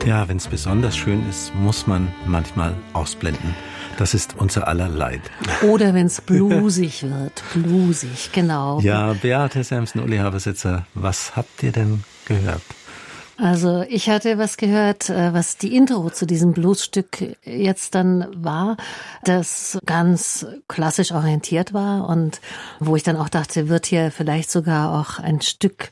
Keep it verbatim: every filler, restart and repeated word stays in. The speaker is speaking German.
Ja, wenn es besonders schön ist, muss man manchmal ausblenden. Das ist unser aller Leid. Oder wenn es bluesig wird. Bluesig, genau. Ja, Beate Samson, Uli Habersetzer, was habt ihr denn gehört? Also ich hatte was gehört, was die Intro zu diesem Bluesstück jetzt dann war, das ganz klassisch orientiert war und wo ich dann auch dachte, wird hier vielleicht sogar auch ein Stück